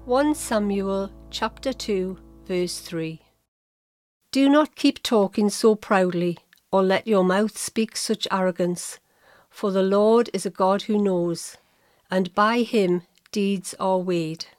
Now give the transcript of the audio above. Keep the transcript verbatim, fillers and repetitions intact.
First Samuel chapter two, verse three. Do not keep talking so proudly, or let your mouth speak such arrogance, for the Lord is a God who knows, and by him deeds are weighed.